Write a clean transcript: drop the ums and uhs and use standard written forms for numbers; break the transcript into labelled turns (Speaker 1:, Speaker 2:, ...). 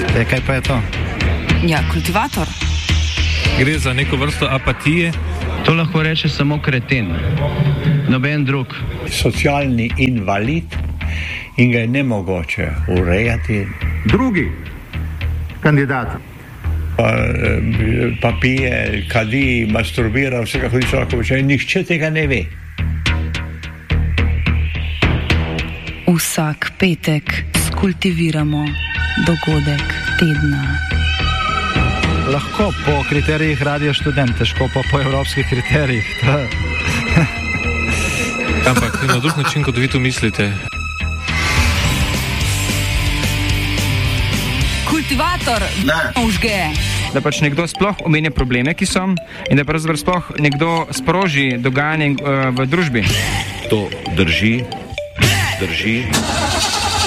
Speaker 1: Kaj pa je to?
Speaker 2: Ja, kultivator.
Speaker 3: Gre za neko vrsto apatije.
Speaker 4: To lahko reče samo kreten, noben drug.
Speaker 5: Socialni invalid in ga je nemogoče urejati.
Speaker 6: Drugi kandidat.
Speaker 5: Pa pije, kadi, masturbira, vse kako lahko počne, nihče tega ne ve.
Speaker 2: Vsak petek skultiviramo dogodek tedna.
Speaker 1: Lahko po kriterijih Radio Študent, težko pa po evropskih kriterijih.
Speaker 3: Ampak na drug način, kot vi to mislite.
Speaker 2: Kultivator užge.
Speaker 7: Da pač nekdo sploh omenja probleme, ki so, in da pravzaprav sploh nekdo sproži dogajanje v družbi.
Speaker 8: To drži.